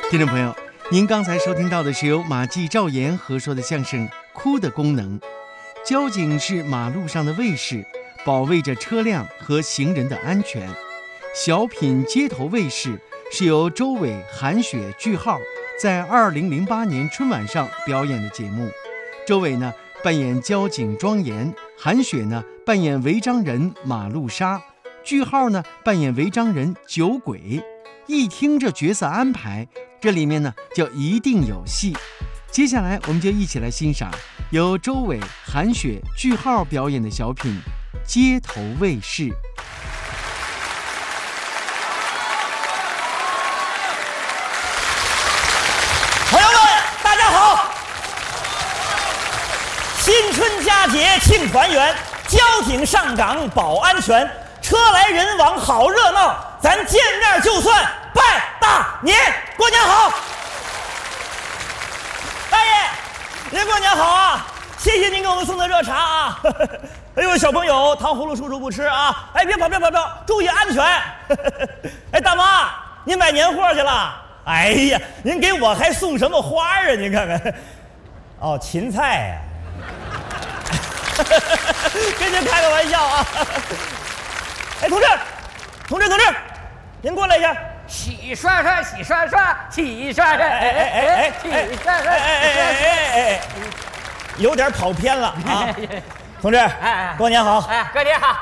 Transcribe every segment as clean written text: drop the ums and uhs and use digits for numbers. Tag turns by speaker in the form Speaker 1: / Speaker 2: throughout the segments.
Speaker 1: 听众朋友，您刚才收听到的是由马季、赵岩合说的相声《哭的功能》。交警是马路上的卫士，保卫着车辆和行人的安全。小品《街头卫士》是由周伟、韩雪、句号在2008年春晚上表演的节目。周伟呢扮演交警庄严，韩雪呢扮演违章人马路杀，句号呢扮演违章人酒鬼。一听这角色安排，这里面呢就一定有戏。接下来我们就一起来欣赏由周伟、韩雪、句号表演的小品《街头卫士》。
Speaker 2: 朋友们，大家好！新春佳节庆团圆，交警上岗保安全，车来人往好热闹，咱见面就算拜大年，过年好！大爷，您过年好啊！谢谢您给我们送的热茶啊！哎呦，小朋友，糖葫芦叔叔不吃啊！哎，别跑，注意安全！哎，大妈，您买年货去了？哎呀，您给我还送什么花啊？您看看，哦，芹菜呀、跟您开个玩笑啊！哎，同志，您过来一下。
Speaker 3: 洗刷刷，洗刷刷，洗刷刷，洗刷刷，
Speaker 2: 有点跑偏了啊！同志，过年好！
Speaker 3: 过年好！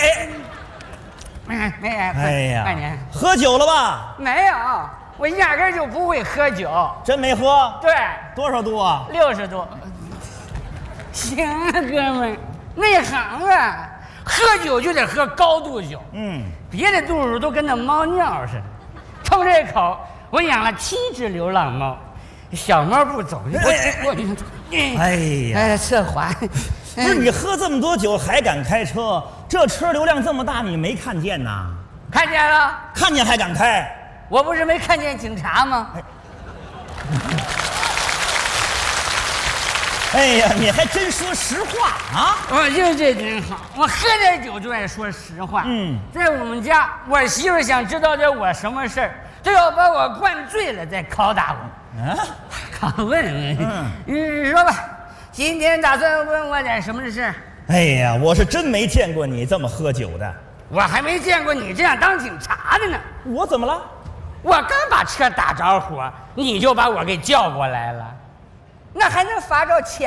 Speaker 2: 哎呀，
Speaker 3: 过年
Speaker 2: 喝酒了吧？
Speaker 3: 没有，我压根就不会喝酒。
Speaker 2: 真没喝？
Speaker 3: 对，
Speaker 2: 多少度啊
Speaker 3: ？60度。行啊，哥们，内行啊，喝酒就得喝高度酒。别的度数都跟那猫尿似的。冲这口，我养了7只流浪猫，小猫不走，
Speaker 2: 哎呀，
Speaker 3: 侧滑。
Speaker 2: 不是你喝这么多酒还敢开车？这车流量这么大，你没看见呐？
Speaker 3: 看见了？
Speaker 2: 看见还敢开？
Speaker 3: 我不是没看见警察吗？
Speaker 2: 哎呀，你还真说实话啊！
Speaker 3: 我就这真好，我喝点酒就爱说实话。在我们家，我媳妇想知道点我什么事儿，都要把我灌醉了再拷打我。拷问，说吧，今天打算问我点什么事？
Speaker 2: 哎呀，我是真没见过你这么喝酒的，
Speaker 3: 我还没见过你这样当警察的呢。
Speaker 2: 我怎么了？
Speaker 3: 我刚把车打着火，你就把我给叫过来了，那还能罚着钱？